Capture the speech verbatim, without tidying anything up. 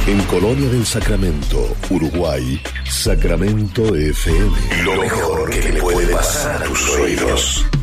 En Colonia del Sacramento, Uruguay, Sacramento F M. Lo mejor que le puede pasar a tus oídos.